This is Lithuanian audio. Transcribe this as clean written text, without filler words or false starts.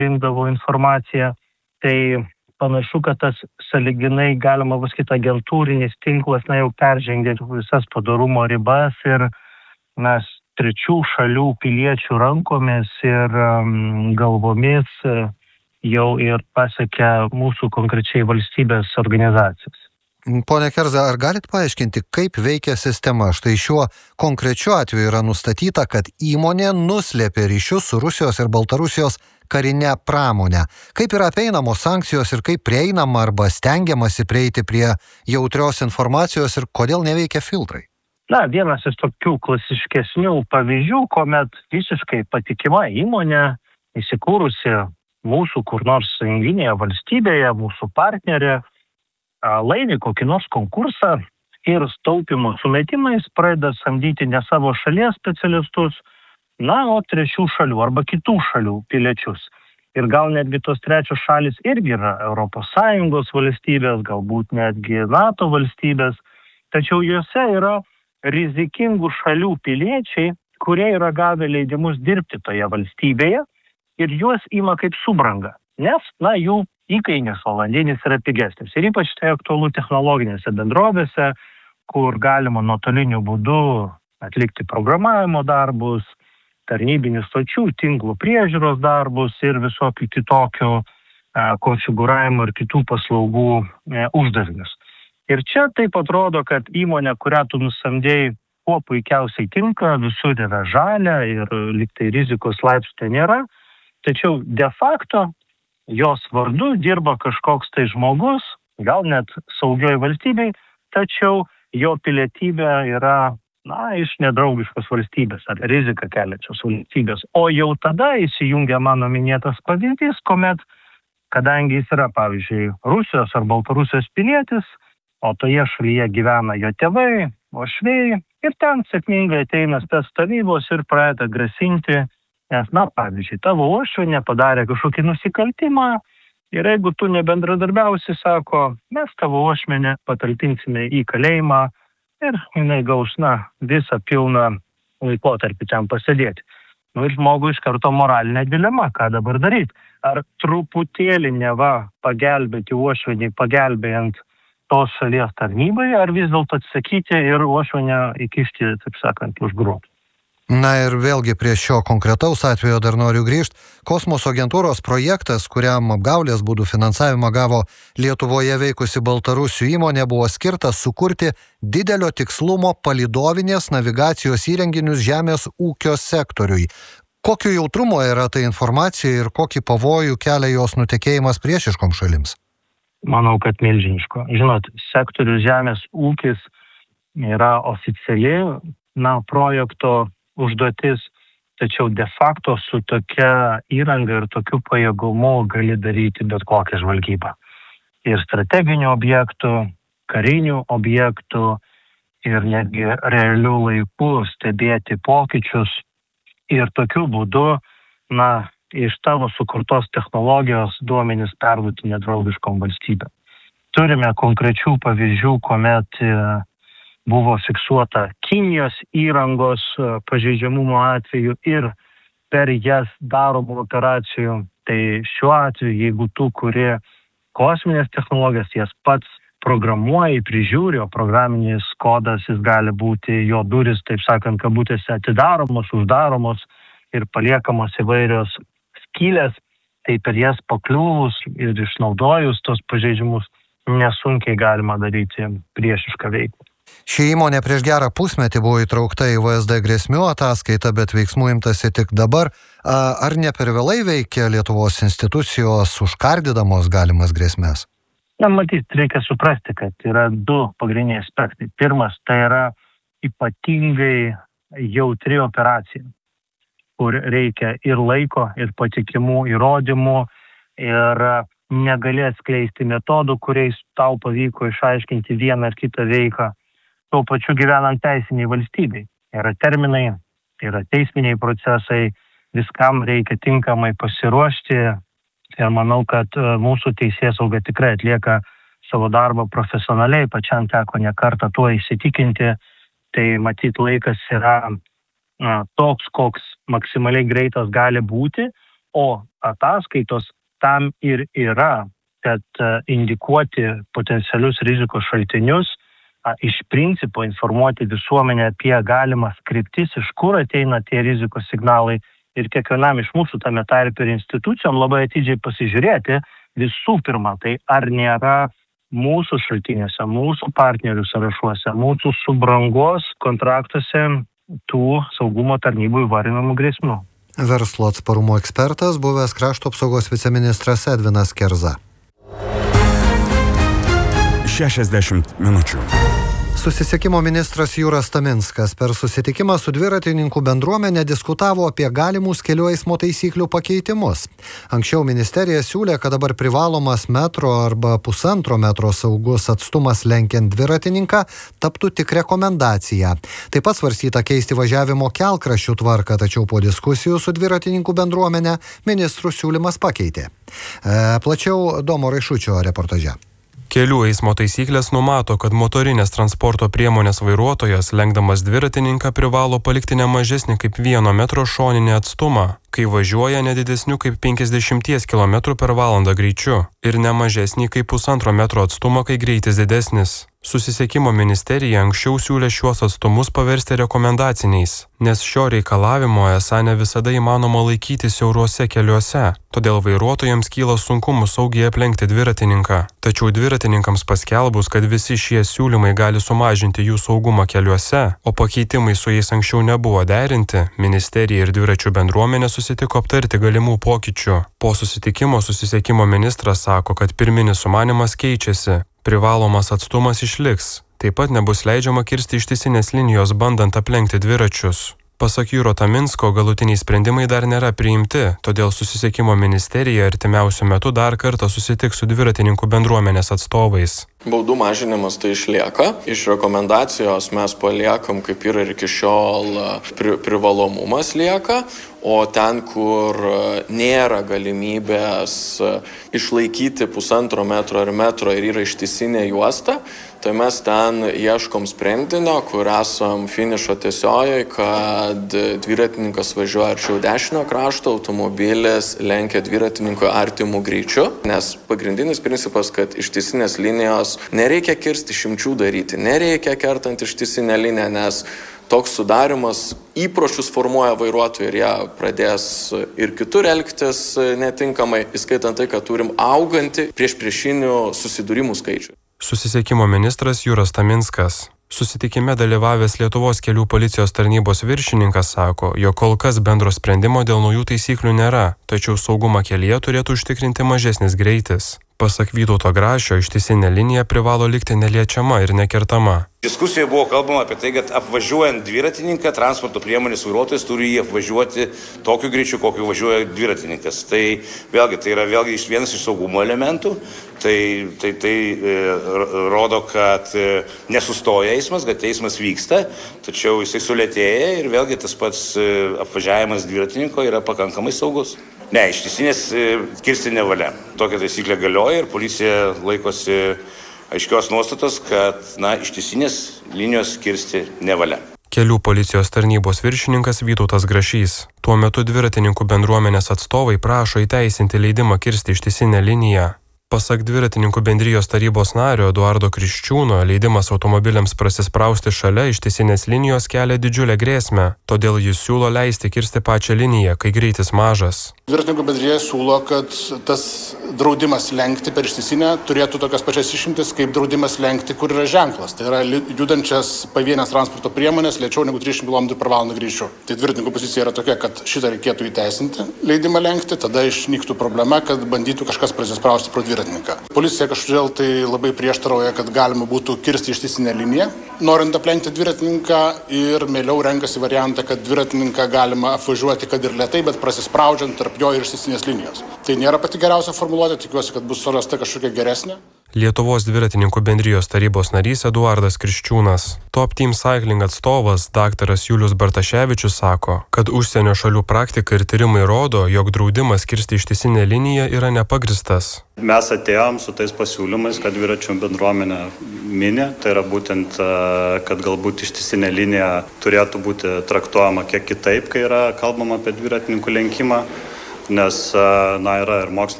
rinkdavo informaciją. Tai panašu, kad tas sąlyginai, galima pasakyti, agentūrinis tinklas jau peržengė visas padorumo ribas ir mes trečių šalių piliečių rankomis ir galvomis jau ir pasiekė mūsų konkrečiai valstybės organizacijas. Pone Kerza, ar galit paaiškinti, kaip veikia sistema? Štai šiuo konkrečiu atveju yra nustatyta, kad įmonė nuslėpė ryšius su Rusijos ir Baltarusijos karinė pramonė. Kaip yra apeinamos sankcijos ir kaip prieinama arba stengiamasi prieiti prie jautrios informacijos ir kodėl neveikia filtrai? Vienas iš tokių klasiškesnių pavyzdžių, kuomet visiškai patikima įmonė įsikūrusi mūsų kur nors sąjunginėje valstybėje, mūsų partnerė, laimi kokį nors konkursą ir taupymo sumetimais pradeda samdyti ne savo šalies specialistus, o trečių šalių arba kitų šalių piliečius. Ir gal netgi tos trečios šalis irgi yra ES valstybės, galbūt netgi NATO valstybės, tačiau juose yra rizikingų šalių piliečiai, kurie yra gavę leidimus dirbti toje valstybėje ir juos ima kaip subrangą, nes, jų įkainis valandinis yra pigesnis. Ir ypač tai aktualu technologinėse bendrovėse, kur galima nuotoliniu būdu atlikti programavimo darbus, tarnybinių stočių, tinklų priežiūros darbus ir visokių kitokių konfigūravimo ir kitų paslaugų uždavinius. Ir čia taip atrodo, kad įmonė, kurią tu nusamdėjai, kuo puikiausiai tinka, visur yra žalia ir lygtai rizikos laipsnio nėra, tačiau de facto jos vardu dirba kažkoks tai žmogus, gal net saugioj valstybei, tačiau jo pilietybė yra, iš nedraugiškos valstybės ar riziką keliančios valstybės. O jau tada įsijungia mano minėtas pavyzdys, kuomet, kadangi jis yra, pavyzdžiui, Rusijos ar Baltarusijos pilietis, o toje šalyje gyvena jo tėvai, uošviai, ir ten sėkmingai ateina spec tarnybos ir pradeda grasinti, nes, pavyzdžiui, tavo uošvienė padarė kažkokį nusikaltimą ir jeigu tu nebendradarbiausi, sako, mes tavo uošvienę patalpinsime į kalėjimą ir jinai gaus, visą pilną laikotarpį ten pasėdėti. Ir žmogui iš karto moralinė dilema, ką dabar daryti. Ar truputėlį pagelbėti uošvieniai, pagelbėjant tos šalies tarnybai, ar vis dėlto atsakyti ir uošvienę įkišti, taip sakant, už grotų. Ir vėlgi prie šio konkretaus atvejo dar noriu grįžti. Kosmoso agentūros projektas, kuriam apgaulės būdų finansavimą gavo Lietuvoje veikusi Baltarusių įmonė, buvo skirtas sukurti didelio tikslumo palydovinės navigacijos įrenginius žemės ūkio sektoriui. Kokio jautrumo yra ta informacija ir kokį pavojų kelia jos nutekėjimas priešiškoms šalims? Manau, kad milžiniško. Žinot, sektorius žemės ūkis yra oficiali, projekto užduotis, tačiau de facto su tokia įranga ir tokiu pajėgumu gali daryti bet kokią žvalgybą. Ir strateginių objektų, karinių objektų ir netgi realių laikų stebėti pokyčius ir tokiu būdu, iš tavo sukurtos technologijos duomenys perduoti nedraugiškom valstybėm. Turime konkrečių pavyzdžių, kuomet buvo fiksuota Kinijos įrangos pažeidžiamumo atveju ir per jas daromų operacijų. Tai šiuo atveju, jeigu tu kuri kosminės technologijas, jas pats programuoji, prižiūri, o programinis kodas jis gali būti, jo durys, taip sakant, kabutėse atidaromos, uždaromos ir paliekamos įvairios skylės, tai per jas pakliuvus ir išnaudojus tos pažeidimus nesunkiai galima daryti priešišką veiklą. Ši įmonė prieš gerą pusmetį buvo įtraukta į VSD grėsmių ataskaitą, bet veiksmų imtasi tik dabar. Ar ne per vėlai veikia Lietuvos institucijos užkardydamos galimas grėsmės? Matyt, reikia suprasti, kad yra du pagrindiniai aspektai. Pirmas, tai yra ypatingai jautri operacija, kur reikia ir laiko, ir patikimų įrodymų, ir negali atskleisti metodų, kuriais tau pavyko išaiškinti vieną ar kitą veiką. Tuo pačiu gyvenant teisiniai valstybei. Yra terminai, yra teisminiai procesai, viskam reikia tinkamai pasiruošti. Ir manau, kad mūsų teisėsauga tikrai atlieka savo darbą profesionaliai, pačiam teko ne kartą tuo įsitikinti. Tai matyt laikas yra toks, koks maksimaliai greitas gali būti, O ataskaitos tam ir yra, kad indikuoti potencialius rizikos šaltinius, iš principo informuoti visuomenę apie galimas kryptis, iš kur ateina tie rizikos signalai ir kiekvienam iš mūsų tame tarpe ir institucijom labai atidžiai pasižiūrėti visų pirma, tai ar nėra mūsų šaltiniuose, mūsų partnerių sąrašuose, mūsų subrangos kontraktuose tų saugumo tarnybų įvardinamų grėsmių. Verslo atsparumo ekspertas, buvęs krašto apsaugos viceministras Edvinas Kerza. 60 minučių. Susisiekimo ministras Jūras Taminskas per susitikimą su dviratininkų bendruomenė diskutavo apie galimus kelių eismo taisyklių pakeitimus. Anksčiau ministerija siūlė, kad dabar privalomas metro arba 1,5 metro saugus atstumas lenkiant dviratininką taptų tik rekomendacija. Taip pat svarstyta keisti važiavimo kelkraščių tvarką, tačiau po diskusijų su dviratininkų bendruomenė ministrų siūlymas pakeitė. Plačiau Domo Raišučio reportaže. Kelių eismo taisyklės numato, kad motorinės transporto priemonės vairuotojas, lenkdamas dviratininką, privalo palikti ne mažesnį kaip 1 metro šoninį atstumą, kai važiuoja ne didesniu kaip 50 km/h greičiu ir ne mažesnį kaip 1,5 metro atstumą, kai greitis didesnis. Susisiekimo ministerija anksčiau siūlė šiuos atstumus paversti rekomendaciniais, nes šio reikalavimo esą ne visada įmanoma laikyti siauruose keliuose, todėl vairuotojams kyla sunkumų saugiai aplenkti dviratininką. Tačiau dviratininkams paskelbus, kad visi šie siūlymai gali sumažinti jų saugumą keliuose, o pakeitimai su jais anksčiau nebuvo derinti, ministerija ir dviračių bendruomenė susitiko aptarti galimų pokyčių. Po susitikimo susisiekimo ministras sako, kad pirminis sumanymas keičiasi. Privalomas atstumas išliks. Taip pat nebus leidžiama kirsti ištisinės linijos, bandant aplenkti dviračius. Pasak Jūro Taminsko, galutiniai sprendimai dar nėra priimti, todėl susisiekimo ministerija artimiausiu metu dar kartą susitiks su dviratininkų bendruomenės atstovais. Baudų mažinimas tai išlieka. Iš rekomendacijos mes paliekam, kaip yra ir iki šiol, privalomumas lieka, o ten, kur nėra galimybės išlaikyti 1,5 metro ar metro ir yra ištisinė juosta, tai mes ten ieškom sprendinio, kur esam finišo tiesiojoje, kad dviratininkas važiuoja arčiau dešinio krašto, automobilis lenkia dviratininkui artimų greičiu, nes pagrindinis principas, kad ištisinės linijos nereikia kirsti išimčių daryti, nereikia kertant ištisinę liniją, nes toks sudarimas įpročius formuoja vairuotojai ir jie pradės ir kitur elgtis netinkamai, įskaitant tai, kad turim augantį priešpriešinių susidūrimų skaičių. Susisiekimo ministras Jūras Taminskas. Susitikime dalyvavęs Lietuvos kelių policijos tarnybos viršininkas sako, jog kol kas bendro sprendimo dėl naujų taisyklių nėra, tačiau saugumą kelyje turėtų užtikrinti mažesnis greitis. Pasak Vytauto Grašio, ištisinė linija privalo likti neliečiama ir nekertama. Diskusijoje buvo kalbama apie tai, kad apvažiuojant dviratininką, transporto priemonės vairuotojas turi jį apvažiuoti tokiu greičiu, kokiu važiuoja dviratininkas. Tai yra vienas iš saugumo elementų. Tai rodo, kad nesustoja eismas, kad eismas vyksta, tačiau jisai sulėtėja ir vėlgi tas pats apvažiavimas dviratininko yra pakankamai saugus. Ne, ištisinės kirsti nevalia. Tokia taisyklė galioja ir policija laikosi aiškios nuostatos, kad ištisinės linijos kirsti nevalia. Kelių policijos tarnybos viršininkas Vytautas Grašys. Tuo metu dviratininkų bendruomenės atstovai prašo įteisinti leidimą kirsti ištisinę liniją. Pasak dviratininkų bendrijos tarybos nario Eduardo Kriščiūno, leidimas automobiliams prasisprausti šalia ištisinės linijos kelia didžiulę grėsmę, todėl jis siūlo leisti kirsti pačią liniją, kai greitis mažas. Dviratininkų bendrija siūlo, kad tas draudimas lenkti per ištisinę turėtų tokias pačias išimtis, kaip draudimas lenkti, kur yra ženklas. Tai yra judančias pavienės transporto priemonės lėčiau negu 300 km/h greičiu. Tai dviratininkų pozicija yra tokia, kad šitą reikėtų įteisinti leidimą lenkti, tada išnyktų problema, kad bandytų kažkas prasisprausti pro dviratį. Policija kažkodėl tai labai prieštarauja, kad galima būtų kirsti ištisinę liniją, norint aplenkti dviratininką, ir mieliau renkasi variantą, kad dviratininką galima apvažiuoti, kad ir lėtai, bet prasispraudžiant tarp jo ir ištisinės linijos. Tai nėra pati geriausia formuluotė, tikiuosi, kad bus surasta kažkokia geresnė. Lietuvos dviratininkų bendrijos tarybos narys Eduardas Kriščiūnas. Top Team Cycling atstovas dr. Julius Bartaševičius sako, kad užsienio šalių praktika ir tyrimai rodo, jog draudimas kirsti ištisinę liniją yra nepagristas. Mes atėjom su tais pasiūlymais, kad dviračių bendruomenė mini, tai yra būtent, kad galbūt ištisinė linija turėtų būti traktuojama kiek kitaip, kai yra kalbama apie dviratininkų lenkimą. nes, na, yra ir mokslinio